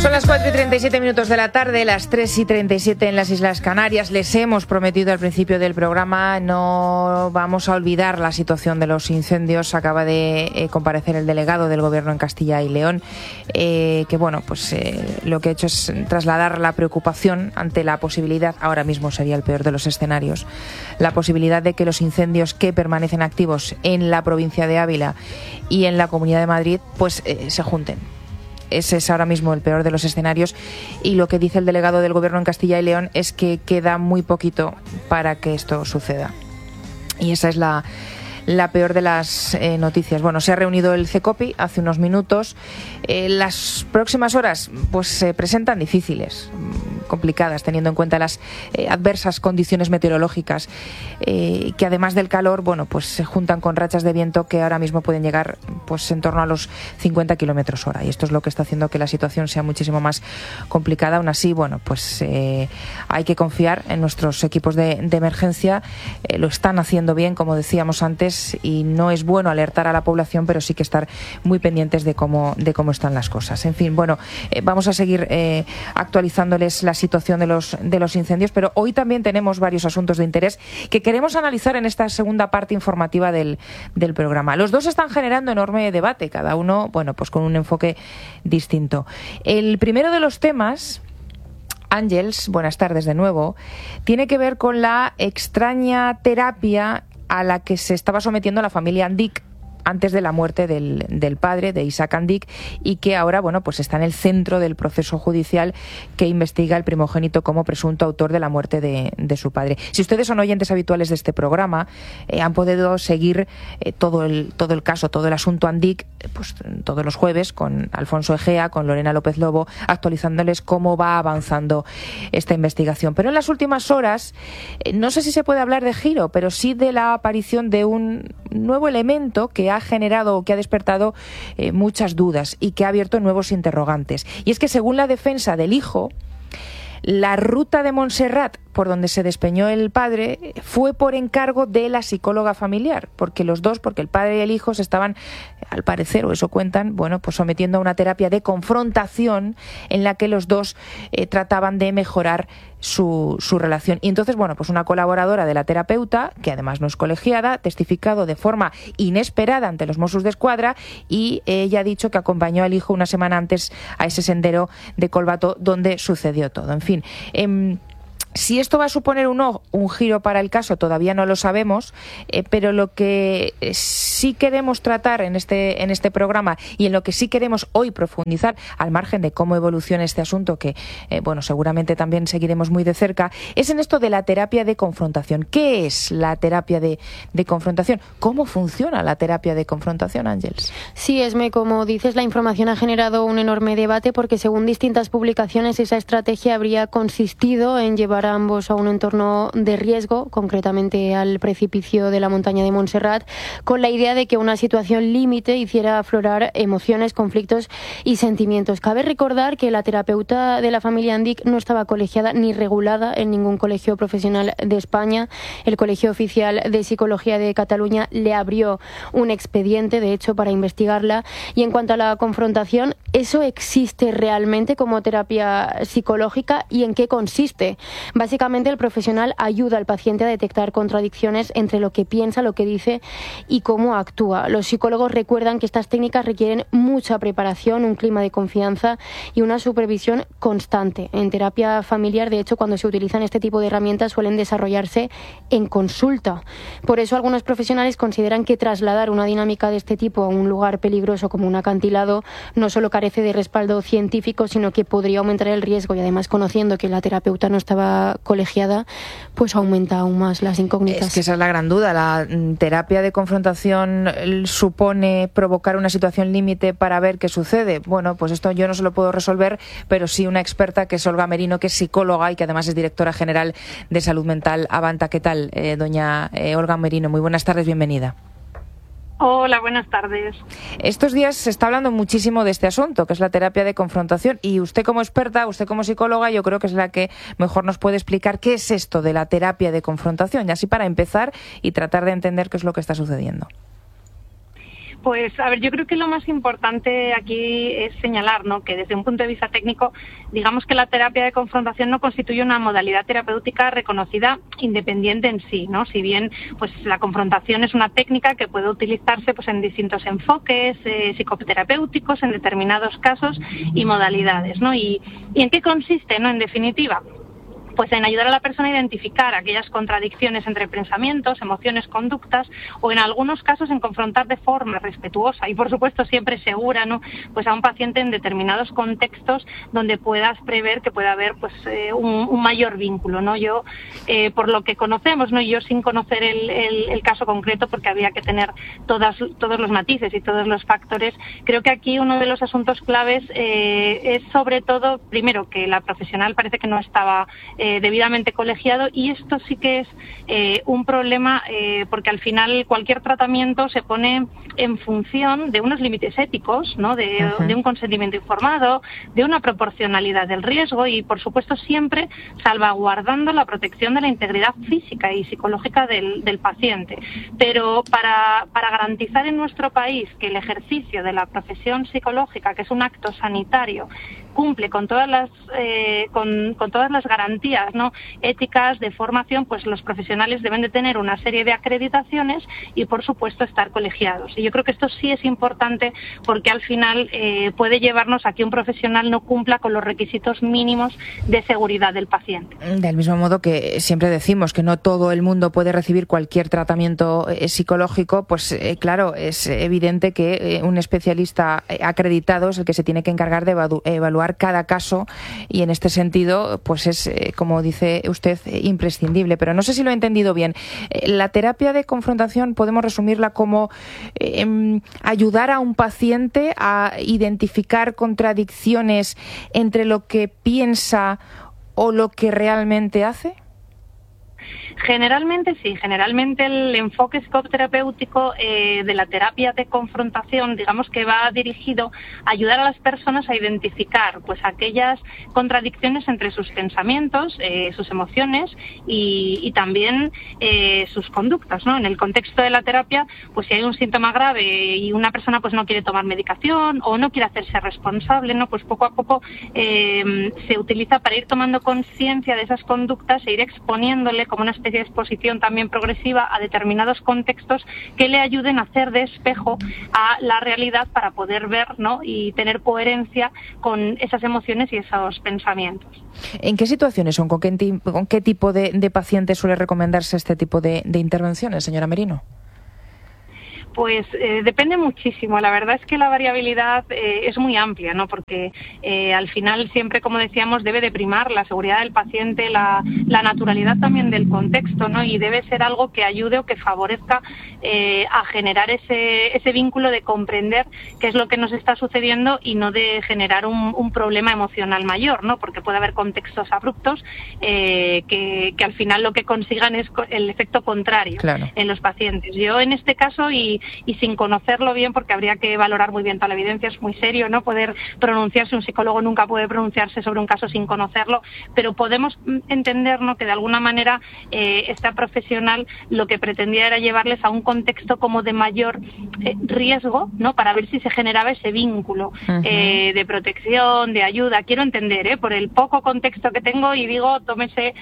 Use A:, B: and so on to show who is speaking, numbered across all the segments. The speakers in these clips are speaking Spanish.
A: Son las 4:37 de la tarde, las 3:37 en las Islas Canarias. Les hemos prometido al principio del programa, no vamos a olvidar la situación de los incendios. Acaba de comparecer el delegado del Gobierno en Castilla y León, lo que ha hecho es trasladar la preocupación ante la posibilidad, ahora mismo sería el peor de los escenarios, la posibilidad de que los incendios que permanecen activos en la provincia de Ávila y en la Comunidad de Madrid se junten. Ese es ahora mismo el peor de los escenarios, y lo que dice el delegado del Gobierno en Castilla y León es que queda muy poquito para que esto suceda. Y esa es la peor de las noticias. Bueno, se ha reunido el CECOPI hace unos minutos. Las próximas horas se presentan difíciles, complicadas, teniendo en cuenta las adversas condiciones meteorológicas que, además del calor, se juntan con rachas de viento que ahora mismo pueden llegar en torno a los 50 kilómetros hora, y esto es lo que está haciendo que la situación sea muchísimo más complicada. Aún así, hay que confiar en nuestros equipos de emergencia. Lo están haciendo bien, como decíamos antes, y no es bueno alertar a la población, pero sí que estar muy pendientes de cómo están las cosas. En fin, vamos a seguir actualizándoles la situación de los incendios, pero hoy también tenemos varios asuntos de interés que queremos analizar en esta segunda parte informativa del programa. Los dos están generando enorme debate, cada uno con un enfoque distinto. El primero de los temas, Ángels, buenas tardes de nuevo, tiene que ver con la extraña terapia a la que se estaba sometiendo la familia Andic antes de la muerte del padre, de Isaac Andic, y que ahora está en el centro del proceso judicial que investiga el primogénito como presunto autor de la muerte de su padre. Si ustedes son oyentes habituales de este programa, han podido seguir todo el caso, todo el asunto Andic, todos los jueves con Alfonso Egea, con Lorena López Lobo, actualizándoles cómo va avanzando esta investigación. Pero en las últimas horas, no sé si se puede hablar de giro, pero sí de la aparición de un nuevo elemento que ha generado, que ha despertado muchas dudas y que ha abierto nuevos interrogantes. Y es que, según la defensa del hijo, la ruta de Montserrat por donde se despeñó el padre fue por encargo de la psicóloga familiar, porque el padre y el hijo se estaban, al parecer, o eso cuentan, sometiendo a una terapia de confrontación en la que los dos trataban de mejorar su relación. Y entonces, una colaboradora de la terapeuta, que además no es colegiada, ha testificado de forma inesperada ante los Mossos d'Esquadra, y ella ha dicho que acompañó al hijo una semana antes a ese sendero de Colbato donde sucedió todo. En fin, si esto va a suponer un giro para el caso, todavía no lo sabemos, pero lo que sí queremos tratar en este programa, y en lo que sí queremos hoy profundizar, al margen de cómo evoluciona este asunto, que seguramente también seguiremos muy de cerca, es en esto de la terapia de confrontación. ¿Qué es la terapia de confrontación? ¿Cómo funciona la terapia de confrontación, Ángels?
B: Sí, Esme, como dices, la información ha generado un enorme debate, porque según distintas publicaciones esa estrategia habría consistido en llevar a ambos a un entorno de riesgo, concretamente al precipicio de la montaña de Montserrat, con la idea de que una situación límite hiciera aflorar emociones, conflictos y sentimientos. Cabe recordar que la terapeuta de la familia Andic no estaba colegiada ni regulada en ningún colegio profesional de España. El Colegio Oficial de Psicología de Cataluña le abrió un expediente, de hecho, para investigarla. Y en cuanto a la confrontación, ¿eso existe realmente como terapia psicológica y en qué consiste? Básicamente, el profesional ayuda al paciente a detectar contradicciones entre lo que piensa, lo que dice y cómo actúa. Los psicólogos recuerdan que estas técnicas requieren mucha preparación, un clima de confianza y una supervisión constante. En terapia familiar, de hecho, cuando se utilizan este tipo de herramientas suelen desarrollarse en consulta. Por eso algunos profesionales consideran que trasladar una dinámica de este tipo a un lugar peligroso como un acantilado no solo carece de respaldo científico, sino que podría aumentar el riesgo, y además, conociendo que la terapeuta no estaba colegiada, pues aumenta aún más las incógnitas.
A: Es que esa es la gran duda. La terapia de confrontación supone provocar una situación límite para ver qué sucede. Bueno, pues esto yo no se lo puedo resolver, pero sí una experta, que es Olga Merino, que es psicóloga y que además es directora general de Salud Mental Avanta. ¿Qué tal, doña Olga Merino? Muy buenas tardes, bienvenida.
C: Hola, buenas tardes.
A: Estos días se está hablando muchísimo de este asunto, que es la terapia de confrontación, y usted como experta, usted como psicóloga, yo creo que es la que mejor nos puede explicar qué es esto de la terapia de confrontación, y así para empezar y tratar de entender qué es lo que está sucediendo.
C: Pues, a ver, yo creo que lo más importante aquí es señalar, ¿no?, que desde un punto de vista técnico, digamos que la terapia de confrontación no constituye una modalidad terapéutica reconocida independiente en sí, ¿no? Si bien, pues, la confrontación es una técnica que puede utilizarse, pues, en distintos enfoques psicoterapéuticos, en determinados casos y modalidades, ¿no? ¿Y en qué consiste, no? En definitiva, pues en ayudar a la persona a identificar aquellas contradicciones entre pensamientos, emociones, conductas, o en algunos casos en confrontar de forma respetuosa y, por supuesto, siempre segura, ¿no?, pues a un paciente en determinados contextos donde puedas prever que pueda haber, pues, un mayor vínculo, ¿no? Yo, por lo que conocemos, ¿no?, y yo sin conocer el caso concreto, porque había que tener todos los matices y todos los factores, creo que aquí uno de los asuntos claves es, sobre todo, primero, que la profesional parece que no estaba debidamente colegiado, y esto sí que es un problema, porque al final cualquier tratamiento se pone en función de unos límites éticos, ¿no?, de un consentimiento informado, de una proporcionalidad del riesgo y, por supuesto, siempre salvaguardando la protección de la integridad física y psicológica del paciente. Pero para garantizar en nuestro país que el ejercicio de la profesión psicológica, que es un acto sanitario, cumple con todas las garantías, ¿no?, éticas de formación, pues los profesionales deben de tener una serie de acreditaciones y, por supuesto, estar colegiados. Y yo creo que esto sí es importante, porque al final puede llevarnos a que un profesional no cumpla con los requisitos mínimos de seguridad del paciente.
A: Del mismo modo que siempre decimos que no todo el mundo puede recibir cualquier tratamiento psicológico, pues claro, es evidente que un especialista acreditado es el que se tiene que encargar de evaluar cada caso, y en este sentido, pues es, como dice usted, imprescindible. Pero no sé si lo he entendido bien. La terapia de confrontación podemos resumirla como ayudar a un paciente a identificar contradicciones entre lo que piensa o lo que realmente hace.
C: Generalmente sí, generalmente el enfoque psicoterapéutico de la terapia de confrontación, digamos que va dirigido a ayudar a las personas a identificar, pues, aquellas contradicciones entre sus pensamientos, sus emociones y también sus conductas, ¿no? En el contexto de la terapia, pues si hay un síntoma grave y una persona, pues, no quiere tomar medicación o no quiere hacerse responsable, ¿no?, pues poco a poco se utiliza para ir tomando conciencia de esas conductas e ir exponiéndole como una especie de exposición también progresiva a determinados contextos que le ayuden a hacer de espejo a la realidad para poder ver, ¿no?, y tener coherencia con esas emociones y esos pensamientos.
A: ¿En qué situaciones o con qué tipo de pacientes suele recomendarse este tipo de intervenciones, señora Merino?
C: Pues depende muchísimo. La verdad es que la variabilidad es muy amplia, ¿no? Porque al final siempre, como decíamos, debe de primar la seguridad del paciente, la naturalidad también del contexto, ¿no? Y debe ser algo que ayude o que favorezca a generar ese vínculo de comprender qué es lo que nos está sucediendo y no de generar un problema emocional mayor, ¿no? Porque puede haber contextos abruptos que al final lo que consigan es el efecto contrario, claro, en los pacientes. Yo en este caso, y sin conocerlo bien, porque habría que valorar muy bien toda la evidencia, es muy serio, ¿no?, poder pronunciarse, un psicólogo nunca puede pronunciarse sobre un caso sin conocerlo, pero podemos entender, ¿no?, que de alguna manera esta profesional lo que pretendía era llevarles a un contexto como de mayor riesgo, ¿no?, para ver si se generaba ese vínculo de protección, de ayuda. Quiero entender, por el poco contexto que tengo, y digo, tómese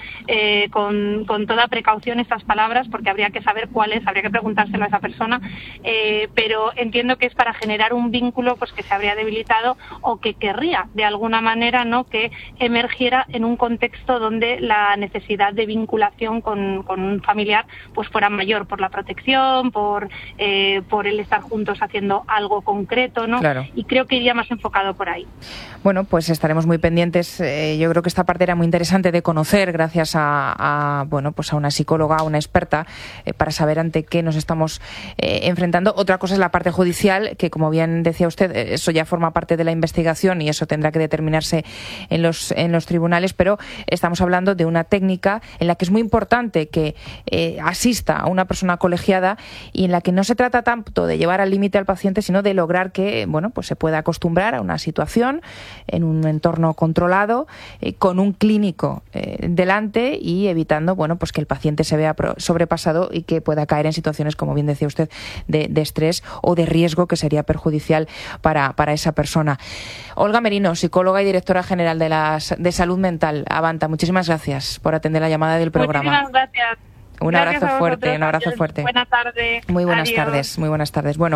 C: con toda precaución estas palabras, porque habría que saber cuáles, habría que preguntárselo a esa persona, pero entiendo que es para generar un vínculo, pues, que se habría debilitado o que querría de alguna manera, ¿no?, que emergiera en un contexto donde la necesidad de vinculación con un familiar, pues, fuera mayor, por la protección, por el estar juntos haciendo algo concreto, ¿no?
A: Claro.
C: Y creo que iría más enfocado por ahí.
A: Bueno, pues estaremos muy pendientes. Yo creo que esta parte era muy interesante de conocer, gracias a una psicóloga, a una experta, para saber ante qué nos estamos enfrentando. Otra cosa es la parte judicial, que, como bien decía usted, eso ya forma parte de la investigación y eso tendrá que determinarse en los tribunales, pero estamos hablando de una técnica en la que es muy importante que asista a una persona colegiada y en la que no se trata tanto de llevar al límite al paciente, sino de lograr que, pues se pueda acostumbrar a una situación en un entorno controlado, con un clínico delante, y evitando, pues que el paciente se vea sobrepasado y que pueda caer en situaciones, como bien decía usted, estrés o de riesgo que sería perjudicial para esa persona. Olga Merino, psicóloga y directora general de Salud Mental, Avanta, muchísimas gracias por atender la llamada del programa.
C: Muchísimas gracias.
A: Un abrazo fuerte.
C: Buenas tardes.
A: Muy buenas tardes. Bueno,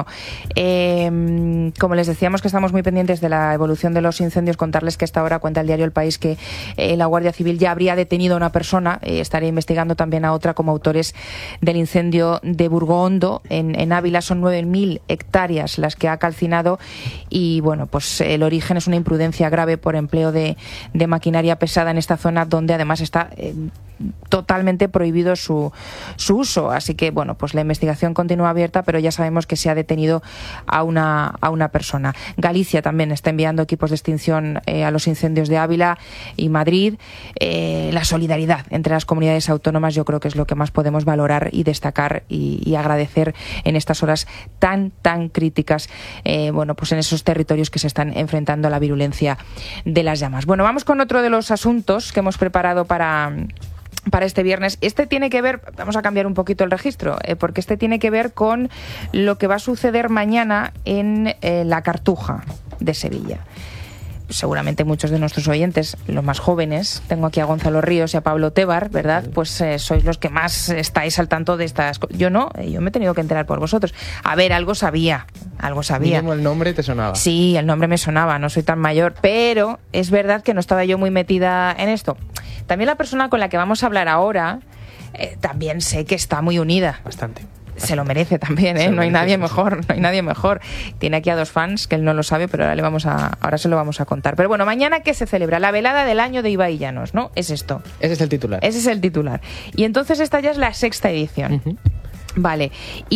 A: como les decíamos que estamos muy pendientes de la evolución de los incendios, contarles que a esta hora cuenta el diario El País que la Guardia Civil ya habría detenido a una persona, estaría investigando también a otra como autores del incendio de Burgohondo en Ávila. Son 9.000 hectáreas las que ha calcinado y bueno, pues el origen es una imprudencia grave por empleo de maquinaria pesada en esta zona donde además está totalmente prohibido su uso, así que bueno, pues la investigación continúa abierta, pero ya sabemos que se ha detenido a una persona. Galicia también está enviando equipos de extinción a los incendios de Ávila y Madrid. La solidaridad entre las comunidades autónomas yo creo que es lo que más podemos valorar y destacar y agradecer en estas horas tan críticas, bueno, pues en esos territorios que se están enfrentando a la virulencia de las llamas. Bueno, vamos con otro de los asuntos que hemos preparado para este viernes. Este tiene que ver, vamos a cambiar un poquito el registro, porque este tiene que ver con lo que va a suceder mañana en la Cartuja de Sevilla. Seguramente muchos de nuestros oyentes, los más jóvenes, tengo aquí a Gonzalo Ríos y a Pablo Tebar, ¿verdad? Pues sois los que más estáis al tanto de estas cosas. Yo no, yo me he tenido que enterar por vosotros. A ver, algo sabía.
D: Mínimo el nombre te sonaba.
A: Sí, el nombre me sonaba, no soy tan mayor, pero es verdad que no estaba yo muy metida en esto. También la persona con la que vamos a hablar ahora, también sé que está muy unida.
D: Bastante.
A: Se lo merece también, ¿eh? No hay nadie mejor. Tiene aquí a dos fans, que él no lo sabe, pero ahora se lo vamos a contar. Pero bueno, mañana, ¿qué se celebra? La velada del año de Ibai Llanos, ¿no? Es esto.
D: Ese es el titular.
A: Y entonces esta ya es la 6ª edición. Uh-huh. Vale,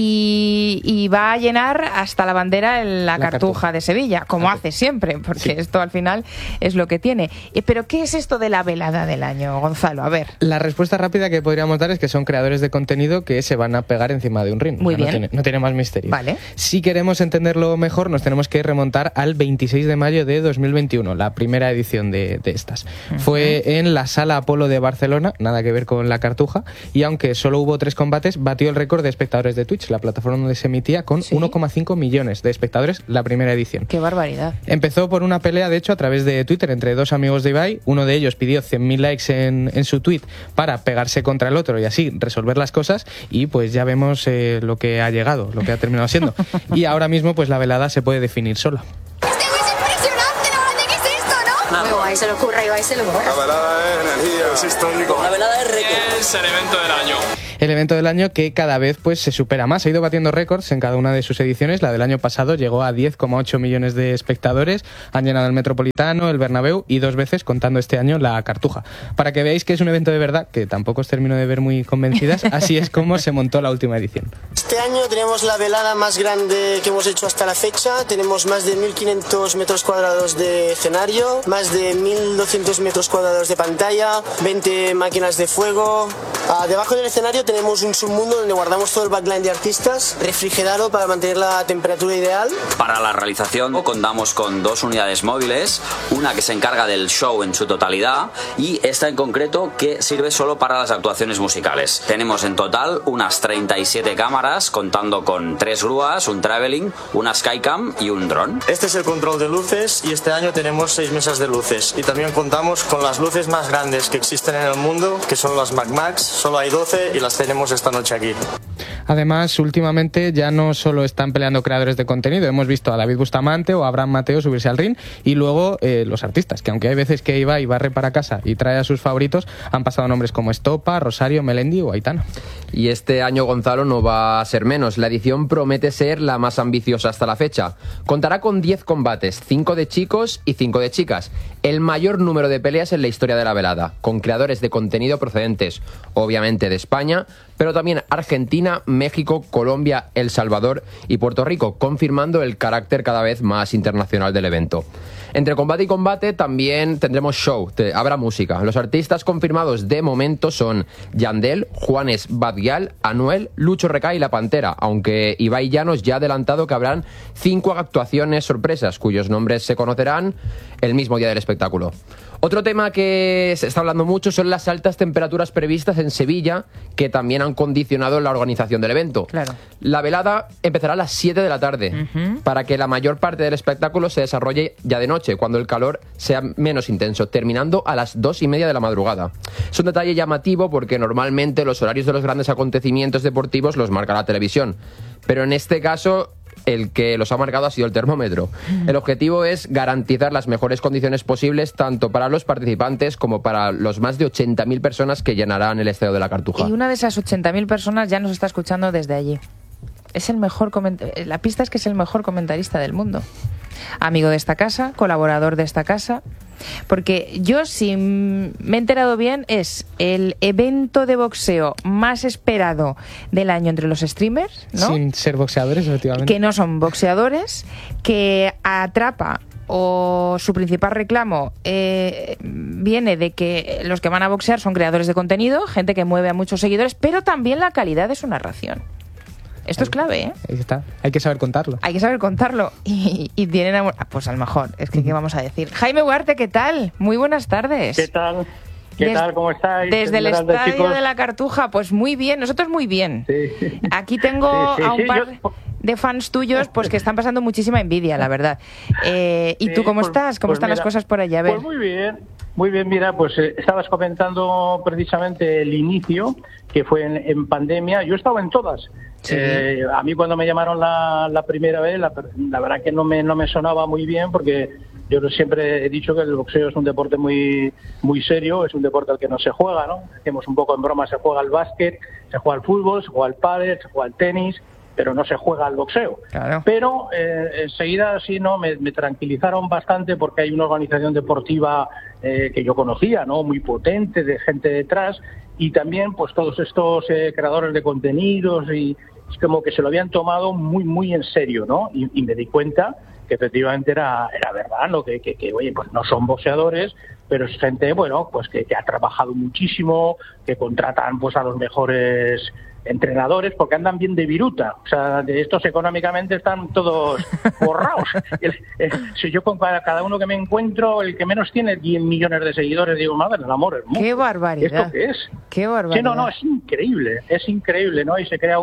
A: y va a llenar hasta la bandera la Cartuja de Sevilla, como hace siempre, porque esto al final es lo que tiene. Pero ¿qué es esto de la velada del año, Gonzalo? A ver.
D: La respuesta rápida que podríamos dar es que son creadores de contenido que se van a pegar encima de un ring.
A: Muy bien.
D: No tiene más misterio.
A: Vale.
D: Si queremos entenderlo mejor, nos tenemos que remontar al 26 de mayo de 2021, la primera edición de estas. Uh-huh. Fue en la Sala Apolo de Barcelona, nada que ver con la Cartuja, y aunque solo hubo 3 combates, batió el récord de espectadores de Twitch, la plataforma donde se emitía, con 1,5 millones de espectadores la primera edición.
A: ¡Qué barbaridad!
D: Empezó por una pelea, de hecho, a través de Twitter entre 2 amigos de Ibai. Uno de ellos pidió 100.000 likes en su tweet para pegarse contra el otro y así resolver las cosas, y pues ya vemos lo que ha llegado, lo que ha terminado siendo. Y ahora mismo pues la velada se puede definir sola.
E: Muy guay, se lo ocurre, Ibai se lo ocurre.
F: La velada es energía, es histórico.
E: La velada es récord.
F: Es el evento del año.
D: El evento del año que cada vez pues se supera más. Ha ido batiendo récords en cada una de sus ediciones. La del año pasado llegó a 10,8 millones de espectadores. Han llenado el Metropolitano, el Bernabéu y 2 veces, contando este año, la Cartuja. Para que veáis que es un evento de verdad, que tampoco os termino de ver muy convencidas, así es como se montó la última edición.
G: Este año tenemos la velada más grande que hemos hecho hasta la fecha. Tenemos más de 1.500 metros cuadrados de escenario, más de 1.200 metros cuadrados de pantalla, 20 máquinas de fuego. Debajo del escenario tenemos un submundo donde guardamos todo el backline de artistas, refrigerado para mantener la temperatura ideal.
H: Para la realización contamos con 2 unidades móviles, una que se encarga del show en su totalidad y esta en concreto que sirve solo para las actuaciones musicales. Tenemos en total unas 37 cámaras, contando con 3 grúas, un traveling, una Skycam y un dron.
G: Este es el control de luces y este año tenemos 6 mesas de luces y también contamos con las luces más grandes que existen en el mundo, que son las MagMax. Solo hay 12 y las tenemos esta noche aquí.
D: Además, últimamente ya no solo están peleando creadores de contenido, hemos visto a David Bustamante o a Abraham Mateo subirse al ring, y luego los artistas, que aunque hay veces que Ibai barre para casa y trae a sus favoritos, han pasado nombres como Estopa, Rosario, Melendi o Aitana.
I: Y este año, Gonzalo, no va a ser menos. La edición promete ser la más ambiciosa hasta la fecha. Contará con 10 combates, 5 de chicos y 5 de chicas. El mayor número de peleas en la historia de la velada, con creadores de contenido procedentes, obviamente, de España, pero también Argentina, México, Colombia, El Salvador y Puerto Rico, confirmando el carácter cada vez más internacional del evento. Entre combate y combate también tendremos show, habrá música. Los artistas confirmados de momento son Yandel, Juanes Badial, Anuel, Lucho Reca y La Pantera, aunque Ibai Llanos ya ha adelantado que habrán 5 actuaciones sorpresas, cuyos nombres se conocerán el mismo día del espectáculo. Otro tema que se está hablando mucho son las altas temperaturas previstas en Sevilla, que también han condicionado la organización del evento.
A: Claro.
I: La velada empezará a las 7 de la tarde, para que la mayor parte del espectáculo se desarrolle ya de noche, cuando el calor sea menos intenso, terminando a las 2:30 de la madrugada. Es un detalle llamativo porque normalmente los horarios de los grandes acontecimientos deportivos los marca la televisión, pero en este caso el que los ha marcado ha sido el termómetro. El objetivo es garantizar las mejores condiciones posibles tanto para los participantes como para los más de 80.000 personas que llenarán el Estadio de la Cartuja.
A: Y una de esas 80.000 personas ya nos está escuchando desde allí. Es el mejor la pista es que es el mejor comentarista del mundo. Amigo de esta casa, colaborador de esta casa. Porque yo, si me he enterado bien, es el evento de boxeo más esperado del año entre los streamers, ¿no?
D: Sin ser boxeadores, efectivamente.
A: Que no son boxeadores, que atrapa, o su principal reclamo viene de que los que van a boxear son creadores de contenido, gente que mueve a muchos seguidores, pero también la calidad de su narración. Esto es clave, ¿eh?
D: Ahí está. Hay que saber contarlo.
A: Hay que saber contarlo. Y tienen... Pues a lo mejor. Es que, ¿qué vamos a decir? Jaime Huarte, ¿qué tal? Muy buenas tardes.
J: ¿Qué tal? ¿Qué tal? ¿Cómo estáis?
A: Desde el Estadio de la Cartuja. Pues muy bien. Nosotros muy bien.
J: Sí.
A: Aquí tengo a un par de fans tuyos pues que están pasando muchísima envidia, la verdad. ¿Y tú cómo estás? ¿Cómo están las cosas por allá? A ver.
J: Pues muy bien. Muy bien, mira, pues estabas comentando precisamente el inicio, que fue en pandemia. Yo he estado en todas. Sí. A mí cuando me llamaron la primera vez, la verdad que no me sonaba muy bien, porque yo siempre he dicho que el boxeo es un deporte muy muy serio, es un deporte al que no se juega, ¿no? Hacemos un poco en broma, se juega al básquet, se juega al fútbol, se juega al pádel, se juega al tenis, pero no se juega al boxeo.
A: Claro.
J: Pero enseguida sí, ¿no? Me tranquilizaron bastante, porque hay una organización deportiva que yo conocía, ¿no? Muy potente, de gente detrás, y también pues todos estos creadores de contenidos, y es como que se lo habían tomado muy muy en serio, ¿no? Y me di cuenta que efectivamente era verdad, ¿no? Que oye, pues no son boxeadores, pero es gente, bueno, pues que ha trabajado muchísimo, que contratan pues a los mejores entrenadores, porque andan bien de viruta. O sea, de estos económicamente están todos borrados. Si yo con cada uno que me encuentro, el que menos tiene 10 millones de seguidores, digo, madre del amor hermoso.
A: ¡Qué barbaridad!
J: ¿Esto qué es?
A: ¡Qué barbaridad!
J: Sí, no, es increíble, ¿no? Y se crea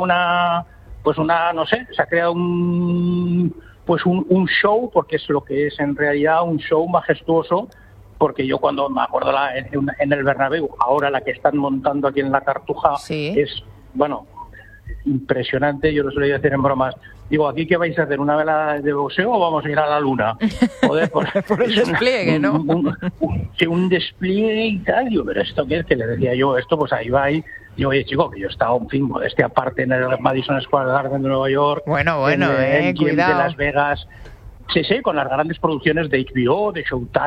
J: no sé, se ha creado un show, porque es lo que es en realidad, un show majestuoso, porque yo cuando me acuerdo en el Bernabéu, ahora la que están montando aquí en la Cartuja,
A: sí,
J: es, bueno, impresionante. Yo lo suelo decir en bromas. Digo, ¿aquí qué vais a hacer? ¿Una vela de boxeo o vamos a ir a la luna? Joder,
A: por el despliegue, ¿no?
J: Un despliegue y tal. Digo, ¿pero esto qué es? Que le decía yo, esto pues ahí va. Y digo, oye, chico, que yo he estado, en fin, modestia aparte, en el Madison Square Garden de Nueva York.
A: Bueno,
J: en
A: cuidado.
J: de Las Vegas. Sí, con las grandes producciones de HBO, de Showtime.